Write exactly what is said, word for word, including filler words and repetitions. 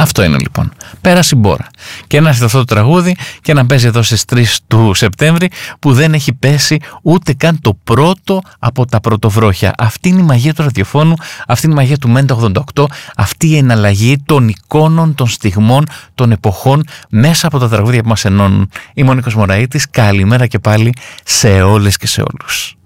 Αυτό είναι λοιπόν. Πέρασε η μπόρα. Και να έρθει αυτό το τραγούδι και να παίζει εδώ στις τρεις του Σεπτέμβρη, που δεν έχει πέσει ούτε καν το πρώτο από τα πρωτοβρόχια. Αυτή είναι η μαγεία του ραδιοφώνου, αυτή είναι η μαγεία του Μέντα ογδόντα οκτώ, αυτή η εναλλαγή των εικόνων, των στιγμών, των εποχών μέσα από τα τραγούδια που μας ενώνουν. Είμαι ο Νίκος Μωραΐτης. Καλημέρα και πάλι σε όλες και σε όλους.